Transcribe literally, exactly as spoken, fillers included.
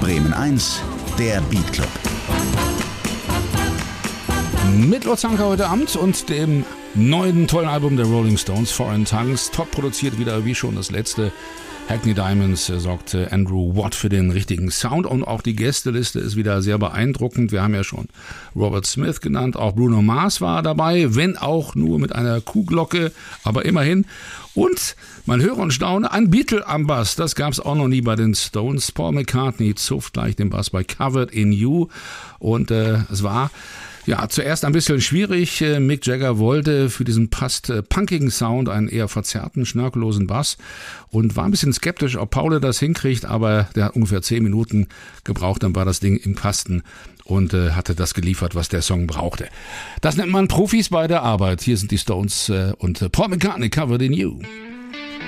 Bremen eins, der Beat Club. Mit Lord Zanka heute Abend und dem neuen tollen Album der Rolling Stones, Foreign Tongues. Top produziert wieder, wie schon das letzte. Hackney Diamonds äh, sorgte Andrew Watt für den richtigen Sound und auch die Gästeliste ist wieder sehr beeindruckend. Wir haben ja schon Robert Smith genannt, auch Bruno Mars war dabei, wenn auch nur mit einer Kuhglocke, aber immerhin. Und man höre und staune, ein Beatle am Bass, das gab es auch noch nie bei den Stones. Paul McCartney zupft gleich den Bass bei Covered in You und äh, es war ja, zuerst ein bisschen schwierig. Mick Jagger wollte für diesen fast punkigen Sound einen eher verzerrten, schnörkellosen Bass und war ein bisschen skeptisch, ob Paul das hinkriegt, aber der hat ungefähr zehn Minuten gebraucht, dann war das Ding im Kasten und äh, hatte das geliefert, was der Song brauchte. Das nennt man Profis bei der Arbeit. Hier sind die Stones äh, und Paul McCartney, Covered in You.